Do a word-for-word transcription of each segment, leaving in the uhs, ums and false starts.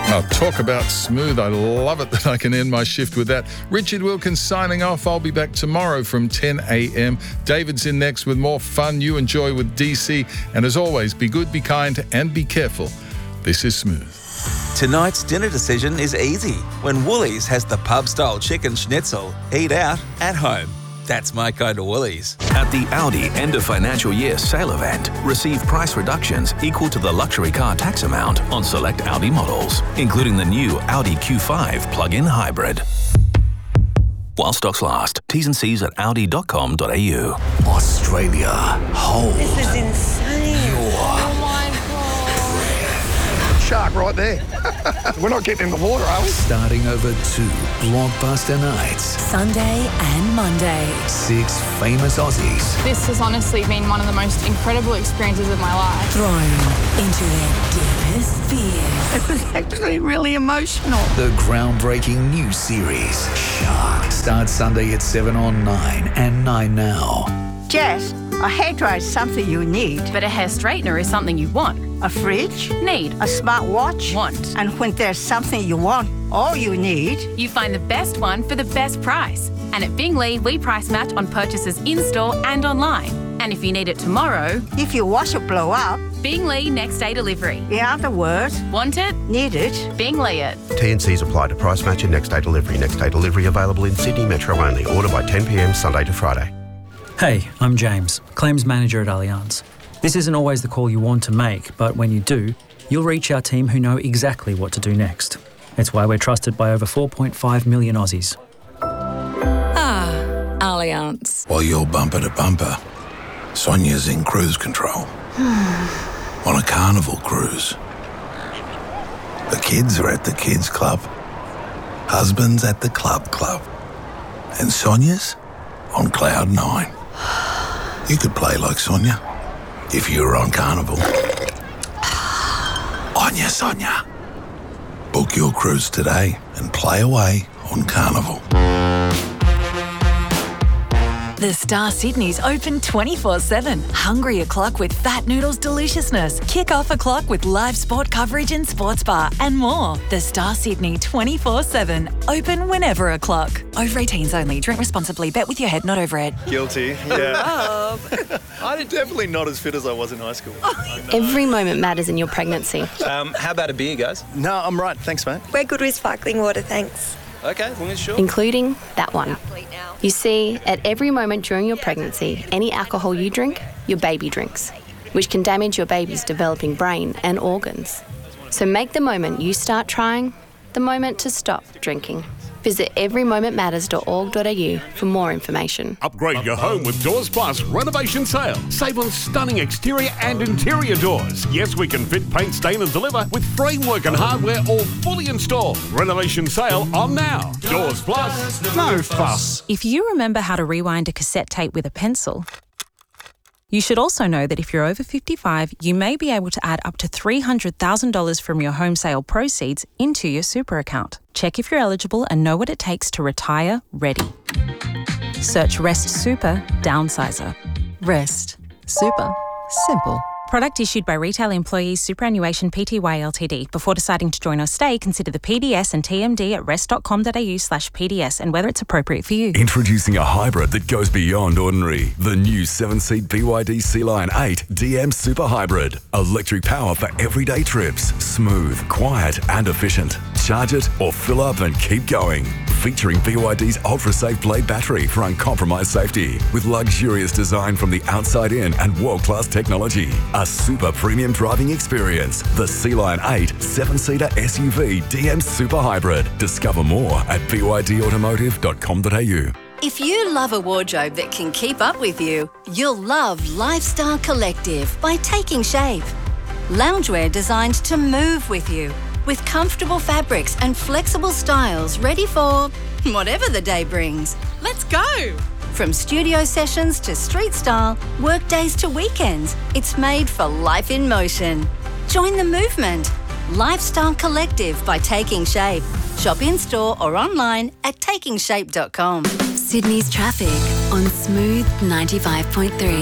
Oh, talk about smooth. I love it that I can end my shift with that. Richard Wilkins signing off. I'll be back tomorrow from ten a.m. David's in next with more fun you enjoy with D C. And as always, be good, be kind, and be careful. This is Smooth. Tonight's dinner decision is easy when Woolies has the pub-style chicken schnitzel. Eat out, at home. That's my kind of Woolies. At the Audi end of financial year sale event, receive price reductions equal to the luxury car tax amount on select Audi models, including the new Audi Q five plug-in hybrid. While stocks last. T's and C's at audi dot com dot a u. Australia, hold. This is insane. Your oh my God. Shark right there. We're not getting in the water, are we? Starting over two blockbuster nights. Sunday and Monday. Six famous Aussies. This has honestly been one of the most incredible experiences of my life. Thrown into their deepest fears. It was actually really emotional. The groundbreaking new series, Shark, starts Sunday at seven on nine and nine now. Jess, a hairdryer is something you need. But a hair straightener is something you want. A fridge? Need. A smartwatch? Want. And when there's something you want, all you need... You find the best one for the best price. And at Bingley, we price match on purchases in-store and online. And if you need it tomorrow... If your washer blow up... Bingley next day delivery. In other words... Want it? Need it? Bingley it. T and C's apply to price match and next day delivery. Next day delivery available in Sydney Metro only. Order by ten p.m. Sunday to Friday. Hey, I'm James, Claims Manager at Allianz. This isn't always the call you want to make, but when you do, you'll reach our team who know exactly what to do next. It's why we're trusted by over four point five million Aussies. Ah, Allianz. While you're bumper to bumper, Sonia's in cruise control. On a carnival cruise. The kids are at the kids club. Husband's at the club club. And Sonia's on cloud nine. You could play like Sonia if you were on Carnival. Onya Sonia. Book your cruise today and play away on Carnival. The Star Sydney's open twenty-four seven. Hungry o'clock with Fat Noodles deliciousness. Kick off o'clock with live sport coverage and sports bar and more. The Star Sydney twenty-four seven. Open whenever o'clock. Over eighteens only. Drink responsibly. Bet with your head, not over it. Guilty, yeah. I'm definitely not as fit as I was in high school. Every moment matters in your pregnancy. Um, how about a beer, guys? No, I'm right. Thanks, mate. We're good with sparkling water, thanks. Okay, as long as sure. Including that one. You see, at every moment during your pregnancy, any alcohol you drink, your baby drinks, which can damage your baby's developing brain and organs. So make the moment you start trying the moment to stop drinking. Visit every moment matters dot org dot a u for more information. Upgrade your home with Doors Plus renovation sale. Save on stunning exterior and interior doors. Yes, we can fit, paint, stain and deliver with framework and hardware all fully installed. Renovation sale on now. Doors Plus, no fuss. If you remember how to rewind a cassette tape with a pencil, you should also know that if you're over fifty-five, you may be able to add up to three hundred thousand dollars from your home sale proceeds into your super account. Check if you're eligible and know what it takes to retire ready. Search Rest Super Downsizer. Rest Super Simple. Product issued by Retail Employees Superannuation Pty Ltd. Before deciding to join or stay, consider the P D S and T M D at rest dot com dot a u slash P D S and whether it's appropriate for you. Introducing a hybrid that goes beyond ordinary. The new seven-seat B Y D C-Line eight D M Super Hybrid. Electric power for everyday trips. Smooth, quiet and efficient. Charge it or fill up and keep going. Featuring B Y D's ultra-safe blade battery for uncompromised safety. With luxurious design from the outside in and world-class technology. A super premium driving experience. The C-Line eight seven-seater S U V D M Super Hybrid. Discover more at b y d automotive dot com dot a u. If you love a wardrobe that can keep up with you, you'll love Lifestyle Collective by Taking Shape. Loungewear designed to move with you, with comfortable fabrics and flexible styles ready for whatever the day brings. Let's go! From studio sessions to street style, work days to weekends, it's made for life in motion. Join the movement. Lifestyle Collective by Taking Shape. Shop in-store or online at taking shape dot com. Sydney's traffic on Smooth ninety-five point three.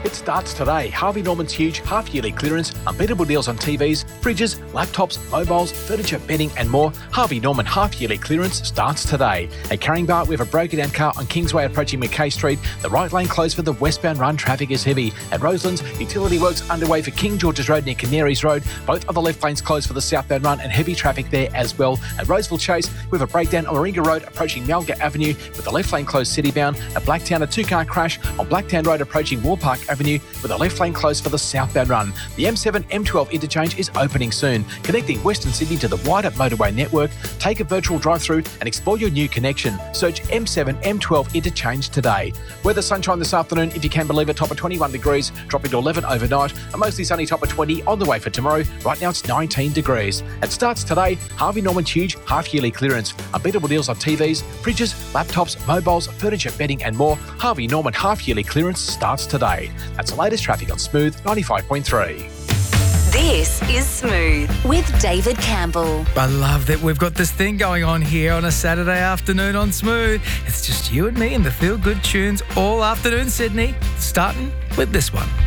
It starts today. Harvey Norman's huge half-yearly clearance, unbeatable deals on T Vs, fridges, laptops, mobiles, furniture, bedding and more. Harvey Norman half-yearly clearance starts today. At Caringbah, we have a broken-down car on Kingsway approaching Mackay Street. The right lane closed for the westbound run. Traffic is heavy. At Roselands, utility works underway for King George's Road near Canaries Road. Both of the left lanes closed for the southbound run and heavy traffic there as well. At Roseville Chase, we have a breakdown on Warringah Road approaching Malga Avenue with the left lane closed citybound. At Blacktown, a two-car crash on Blacktown Road approaching Moore Park Avenue with the left lane closed for the southbound run. The M seven M twelve interchange is opening soon, connecting Western Sydney to the wider motorway network. Take a virtual drive-through and explore your new connection. Search M seven M twelve interchange today. Weather sunshine this afternoon, if you can believe it, top of twenty-one degrees, dropping to eleven overnight. A mostly sunny top of twenty on the way for tomorrow. Right now it's nineteen degrees. It starts today. Harvey Norman's huge half-yearly clearance. Unbeatable deals on T Vs, fridges, laptops, mobiles, furniture, bedding and more. Harvey Norman half-yearly clearance starts today. That's the latest traffic on Smooth ninety-five point three. This is Smooth with David Campbell. I love that we've got this thing going on here on a Saturday afternoon on Smooth. It's just you and me and the feel-good tunes all afternoon, Sydney, starting with this one.